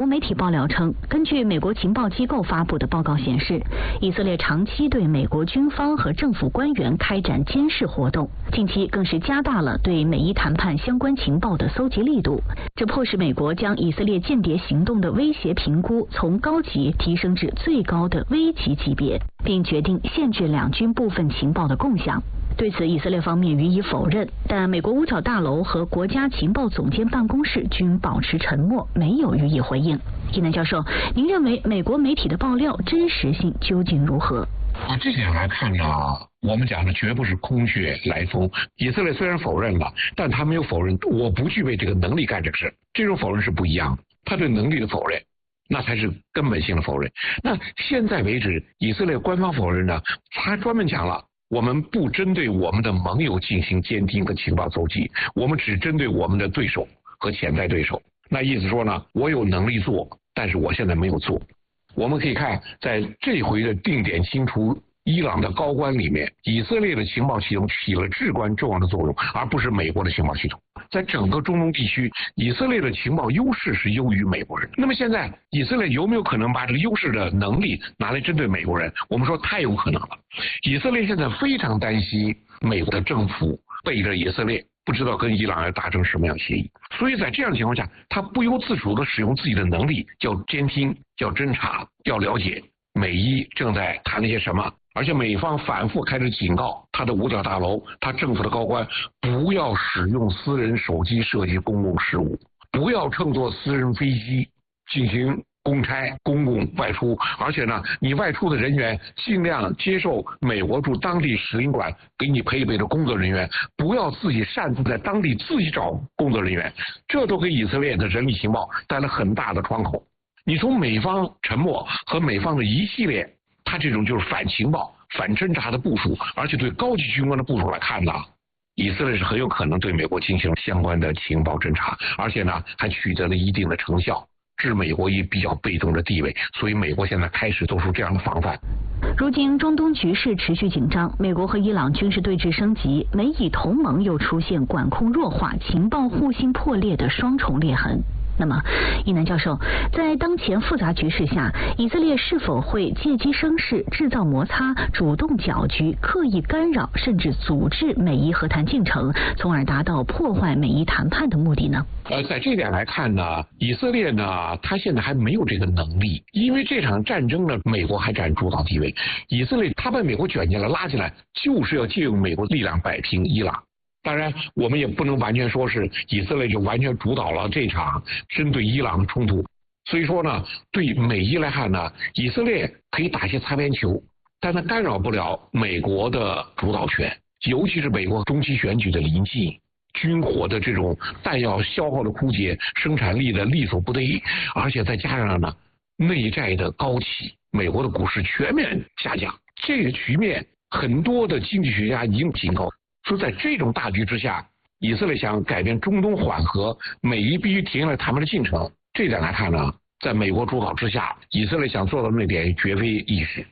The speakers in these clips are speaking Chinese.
媒体爆料称，根据美国情报机构发布的报告显示，以色列长期对美国军方和政府官员开展监视活动，近期更是加大了对美伊谈判相关情报的搜集力度。这迫使美国将以色列间谍行动的威胁评估从高级提升至最高的危级级别，并决定限制两军部分情报的共享。对此，以色列方面予以否认，但美国五角大楼和国家情报总监办公室均保持沉默，没有予以回应。伊南教授，您认为美国媒体的爆料真实性究竟如何？ 这点来看呢，我们讲的绝不是空穴来风。以色列虽然否认了，但他没有否认我不具备这个能力干这个事，这种否认是不一样的。他对能力的否认，那才是根本性的否认。那现在为止，以色列官方否认呢，他专门讲了，我们不针对我们的盟友进行监听和情报搜集，我们只针对我们的对手和潜在对手。那意思说呢，我有能力做，但是我现在没有做。我们可以看，在这回的定点清除伊朗的高官里面，以色列的情报系统起了至关重要的作用，而不是美国的情报系统。在整个中东地区，以色列的情报优势是优于美国人。那么现在以色列有没有可能把这个优势的能力拿来针对美国人？我们说太有可能了。以色列现在非常担心美国的政府背着以色列，不知道跟伊朗要达成什么样的协议，所以在这样的情况下，他不由自主地使用自己的能力，叫监听，叫侦查，要了解美伊正在谈了些什么。而且美方反复开始警告他的五角大楼，他政府的高官不要使用私人手机涉及公共事务，不要乘坐私人飞机进行公差、公共外出，而且呢，你外出的人员尽量接受美国驻当地使领馆给你配备的工作人员，不要自己擅自在当地自己找工作人员，这都给以色列的人力情报带来很大的窗口。你从美方沉默和美方的一系列他这种就是反情报、反侦查的部署，而且对高级军官的部署来看呢，以色列是很有可能对美国进行相关的情报侦查，而且呢还取得了一定的成效，置美国以比较被动的地位，所以美国现在开始做出这样的防范。 如今中东局势持续紧张，美国和伊朗军事对峙升级，美以同盟又出现管控弱化、情报互信破裂的双重裂痕。那么，伊南教授，在当前复杂局势下，以色列是否会借机生事、制造摩擦、主动搅局、刻意干扰，甚至阻滞美伊和谈进程，从而达到破坏美伊谈判的目的呢？ 在这点来看呢，以色列呢，他现在还没有这个能力，因为这场战争呢，美国还占主导地位，以色列他把美国卷进来、拉进来，就是要借用美国力量摆平伊朗。当然，我们也不能完全说是以色列就完全主导了这场针对伊朗的冲突。所以说呢，对美伊来看呢，以色列可以打些擦边球，但它干扰不了美国的主导权，尤其是美国中期选举的临近，军火的这种弹药消耗的枯竭，生产力的力所不逮，而且再加上呢内债的高企，美国的股市全面下降，这个局面很多的经济学家已经警告。说在这种大局之下，以色列想改变中东缓和，美伊必须停下来谈判的进程。这点来看呢，在美国主导之下，以色列想做到那点绝非易事。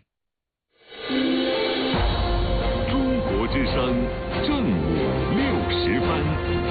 中国之声正午60分。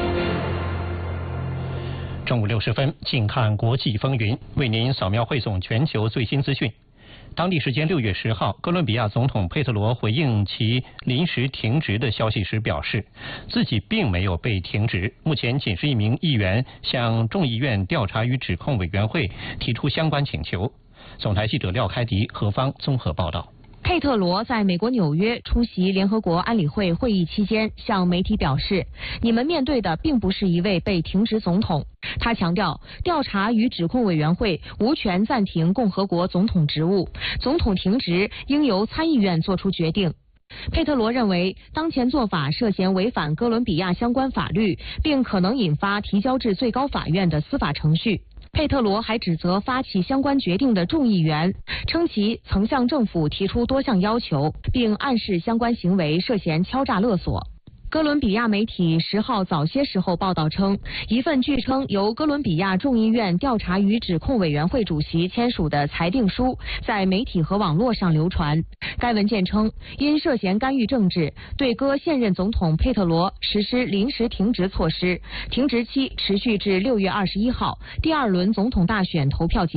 正午60分，静看国际风云，为您扫描汇总全球最新资讯。当地时间6月10号，哥伦比亚总统佩特罗回应其临时停职的消息时表示，自己并没有被停职，目前仅是一名议员向众议院调查与指控委员会提出相关请求。总台记者廖开迪、何方综合报道。 佩特罗在美国纽约出席联合国安理会会议期间向媒体表示，你们面对的并不是一位被停职总统。他强调，调查与指控委员会无权暂停共和国总统职务，总统停职应由参议院作出决定。佩特罗认为，当前做法涉嫌违反哥伦比亚相关法律，并可能引发提交至最高法院的司法程序。佩特罗还指责发起相关决定的众议员，称其曾向政府提出多项要求，并暗示相关行为涉嫌敲诈勒索。哥伦比亚媒体10号早些时候报道称，一份据称由哥伦比亚众议院调查与指控委员会主席签署的裁定书在媒体和网络上流传。该文件称，因涉嫌干预政治，对哥现任总统佩特罗实施临时停职措施，停职期持续至6月21号，第2轮总统大选投票结束。